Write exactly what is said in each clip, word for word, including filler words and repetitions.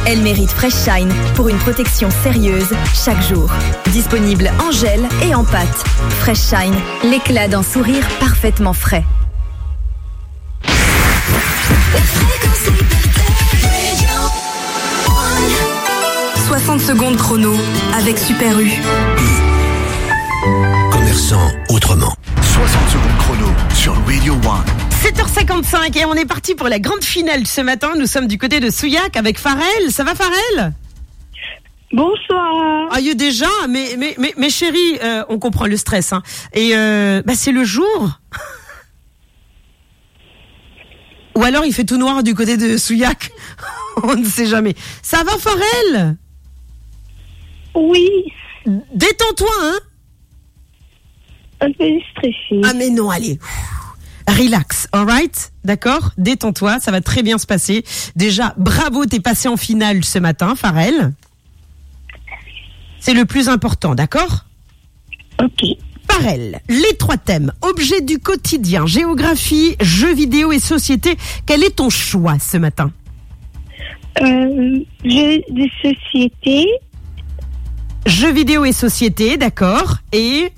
Elle mérite Fresh Shine pour une protection sérieuse chaque jour. Disponible en gel et en pâte. Fresh Shine, l'éclat d'un sourire parfaitement frais. soixante secondes chrono avec Super U. Commerçant autrement. soixante secondes chrono sur Radio One. sept heures cinquante-cinq et on est parti pour la grande finale ce matin. Nous sommes du côté de Souillac avec Farel. Ça va Farel ? Bonsoir. Ah, y est déjà, mais, mais, mais, mais chérie, euh, on comprend le stress. Hein. Et euh, bah, c'est le jour. Ou alors il fait tout noir du côté de Souillac. On ne sait jamais. Ça va Farel ? Oui. Détends-toi, hein ? Un peu stressé. Ah mais non, allez. Relax, alright, d'accord ? Détends-toi, ça va très bien se passer. Déjà, bravo, t'es passé en finale ce matin, Farel. C'est le plus important, d'accord ? Ok. Farel, les trois thèmes, objets du quotidien, géographie, jeux vidéo et société. Quel est ton choix ce matin ? Euh, jeux de société. Jeux vidéo et société, d'accord. Et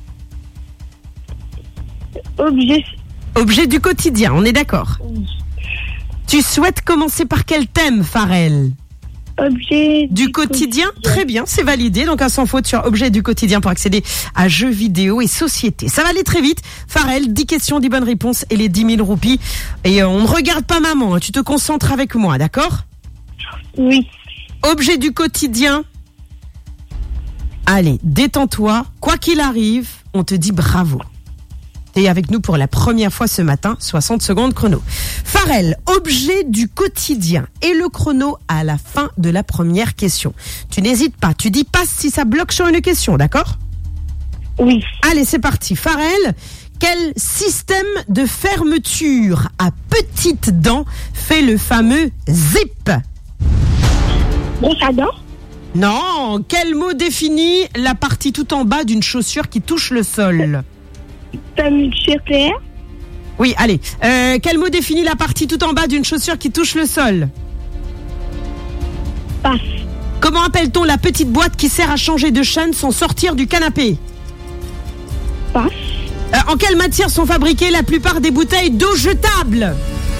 Objets. Objet du quotidien, on est d'accord. Oui. Tu souhaites commencer par quel thème, Farel ? Objet Du, du quotidien, quotidien. Très bien, c'est validé. Donc un sans faute sur objet du quotidien pour accéder à jeux vidéo et société. Ça va aller très vite. Farel, dix questions, dix bonnes réponses et les dix mille roupies. Et euh, on ne regarde pas maman, hein, tu te concentres avec moi, d'accord ? Oui. Objet du quotidien. Allez, détends-toi. Quoi qu'il arrive, on te dit bravo. T'es avec nous pour la première fois ce matin, soixante secondes chrono. Farel, objet du quotidien et le chrono à la fin de la première question. Tu n'hésites pas, tu dis passe si ça bloque sur une question, d'accord ? Oui. Allez, c'est parti. Farel, quel système de fermeture à petites dents fait le fameux zip ? Brosse à dents. Non, quel mot définit la partie tout en bas d'une chaussure qui touche le sol ? Fermeture claire. Oui, allez. Euh, quel mot définit la partie tout en bas d'une chaussure qui touche le sol ? Passe. Comment appelle-t-on la petite boîte qui sert à changer de chaîne sans sortir du canapé ? Passe. Euh, en quelle matière sont fabriquées la plupart des bouteilles d'eau jetable ?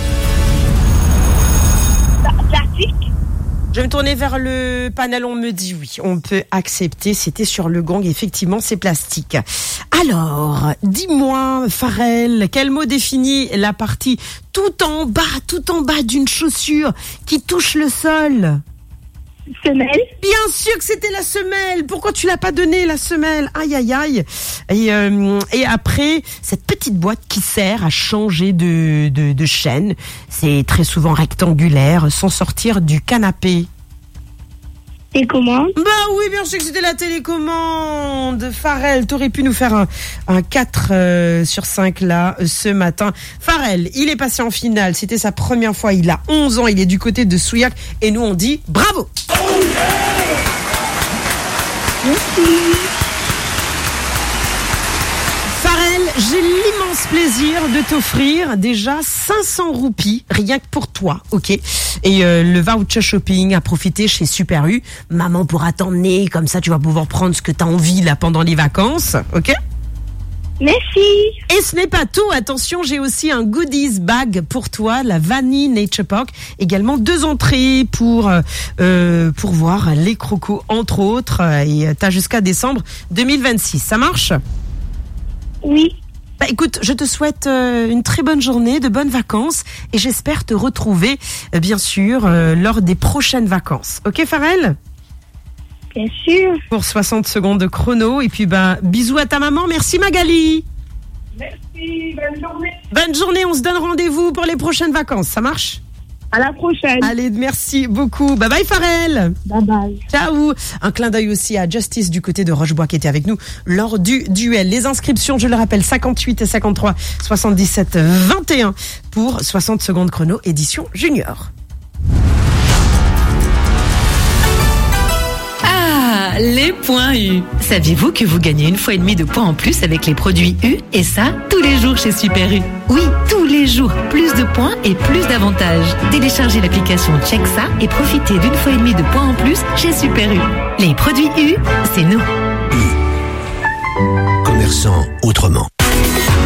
Plastique. Je vais me tourner vers le panel, on me dit oui, on peut accepter, c'était sur le gong, effectivement c'est plastique. Alors, dis-moi Farel, quel mot définit la partie tout en bas, tout en bas d'une chaussure qui touche le sol ? Semelle. Bien sûr que c'était la semelle. Pourquoi tu l'as pas donné la semelle ? Aïe aïe aïe. Et, euh, et après cette petite boîte qui sert à changer de, de, de chaîne, c'est très souvent rectangulaire, sans sortir du canapé. Télécommande. Bah oui, bien sûr que c'était la télécommande. Farel, t'aurais pu nous faire un, un quatre euh, sur cinq là, euh, ce matin. Farel, il est passé en finale. C'était sa première fois. Il a onze ans. Il est du côté de Souillac. Et nous, on dit bravo. Merci. Farel, j'ai l'immense plaisir de t'offrir déjà cinq cents roupies, rien que pour toi, ok ? Et euh, le voucher shopping à profiter chez Super U. Maman pourra t'emmener, comme ça tu vas pouvoir prendre ce que tu as envie là pendant les vacances, ok ? Merci. Et ce n'est pas tout, attention, j'ai aussi un goodies bag pour toi, la Vanille Nature Park. Également deux entrées pour, euh, pour voir les crocos, entre autres. Et t'as jusqu'à décembre deux mille vingt-six, ça marche ? Oui. Bah écoute, je te souhaite euh, une très bonne journée, de bonnes vacances et j'espère te retrouver, euh, bien sûr, euh, lors des prochaines vacances. Ok, Farel ? Bien sûr. Pour soixante secondes de chrono et puis bah bisous à ta maman. Merci Magali. Merci. Bonne journée. Bonne journée, on se donne rendez-vous pour les prochaines vacances. Ça marche ? À la prochaine. Allez, merci beaucoup. Bye bye Farel. Bye bye. Ciao. Un clin d'œil aussi à Justice du côté de Rochebois qui était avec nous lors du duel. Les inscriptions, je le rappelle, cinquante-huit et cinquante-trois soixante-dix-sept vingt et un pour soixante secondes chrono édition junior. Ah, ça, les points U. Saviez-vous que vous gagnez une fois et demie de points en plus avec les produits U? Et ça, tous les jours chez Super U. Oui, tous les jours, plus de points et plus d'avantages. Téléchargez l'application Check ça et profitez d'une fois et demie de points en plus chez Super U. Les produits U, c'est nous. U. Commerçant autrement.